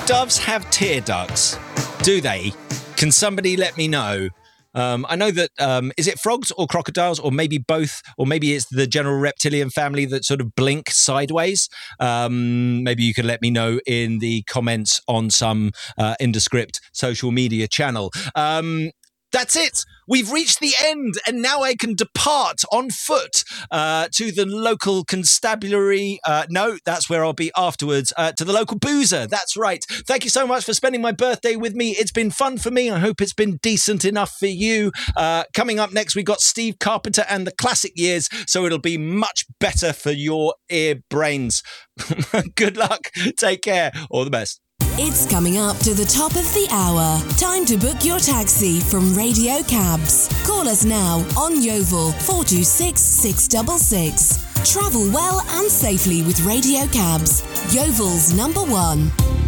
doves have tear ducts? Do they? Can somebody let me know? I know that, is it frogs or crocodiles or maybe both, or maybe it's the general reptilian family that sort of blink sideways? Maybe you can let me know in the comments on some indescript social media channel. That's it. We've reached the end, and now I can depart on foot to the local constabulary. No, that's where I'll be afterwards. To the local boozer. That's right. Thank you so much for spending my birthday with me. It's been fun for me. I hope it's been decent enough for you. Coming up next, we got Steve Carpenter and the Classic Years, so it'll be much better for your ear brains. Good luck. Take care. All the best. It's coming up to the top of the hour. Time to book your taxi from Radio Cabs. Call us now on Yeovil 426 666. Travel well and safely with Radio Cabs. Yeovil's number one.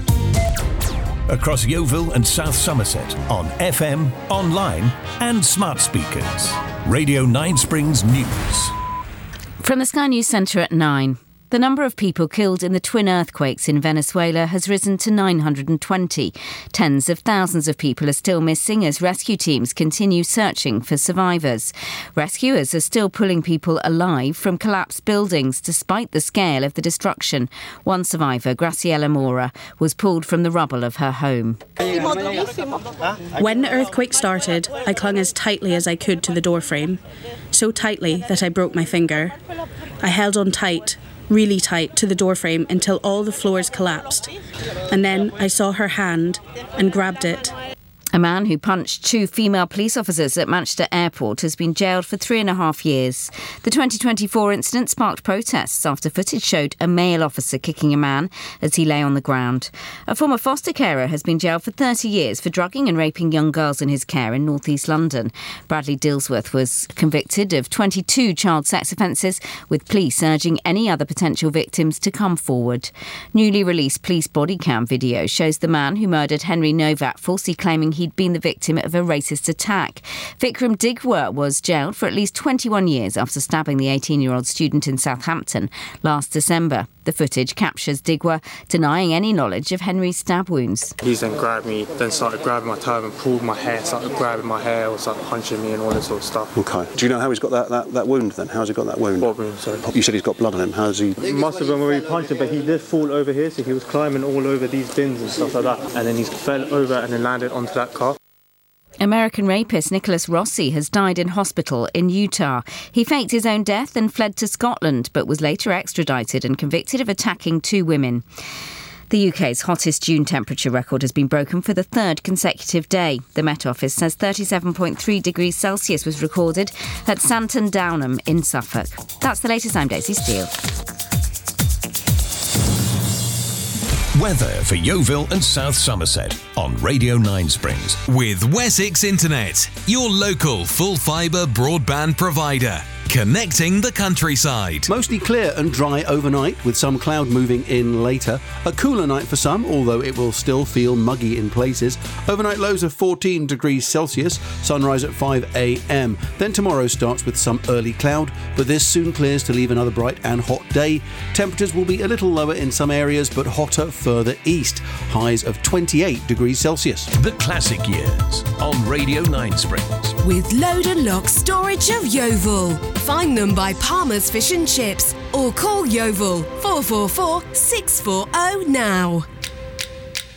Across Yeovil and South Somerset on FM, online and smart speakers. Radio 9 Springs News. From the Sky News Centre at 9. The number of people killed in the twin earthquakes in Venezuela has risen to 920. Tens of thousands of people are still missing as rescue teams continue searching for survivors. Rescuers are still pulling people alive from collapsed buildings despite the scale of the destruction. One survivor, Graciela Mora, was pulled from the rubble of her home. When the earthquake started, I clung as tightly as I could to the doorframe, so tightly that I broke my finger. I held on tight, really tight, to the doorframe until all the floors collapsed. And then I saw her hand and grabbed it. A man who punched two female police officers at Manchester Airport has been jailed for 3.5 years. The 2024 incident sparked protests after footage showed a male officer kicking a man as he lay on the ground. A former foster carer has been jailed for 30 years for drugging and raping young girls in his care in North East London. Bradley Dillsworth was convicted of 22 child sex offences, with police urging any other potential victims to come forward. Newly released police body cam video shows the man who murdered Henry Novak falsely claiming he'd been the victim of a racist attack. Vikram Digwa was jailed for at least 21 years after stabbing the 18-year-old student in Southampton last December. The footage captures Digwa denying any knowledge of Henry's stab wounds. He then grabbed me, then started grabbing my turban, pulled my hair, started grabbing my hair, or started punching me and all this sort of stuff. Okay. Do you know how he's got that wound then? How's he got that wound? What wound, sorry? You said he's got blood on him. How's he? It must have been where he punched him, but he did fall over here, so he was climbing all over these bins and stuff like that. And then he fell over and then landed onto that car. American rapist Nicholas Rossi has died in hospital in Utah. He faked his own death and fled to Scotland, but was later extradited and convicted of attacking two women. The UK's hottest June temperature record has been broken for the third consecutive day. The Met Office says 37.3 degrees Celsius was recorded at Santon Downham in Suffolk. That's the latest. I'm Daisy Steele. Weather for Yeovil and South Somerset on Radio 9 Springs. With Wessex Internet, your local full fibre broadband provider. Connecting the countryside. Mostly clear and dry overnight, with some cloud moving in later. A cooler night for some, although it will still feel muggy in places. Overnight lows of 14 degrees Celsius, sunrise at 5 a.m. Then tomorrow starts with some early cloud, but this soon clears to leave another bright and hot day. Temperatures will be a little lower in some areas, but hotter further east. Highs of 28 degrees Celsius. The Classic Years on Radio 9 Springs. With Load and Lock Storage of Yeovil. Find them by Palmer's Fish and Chips or call Yeovil 444 640 now.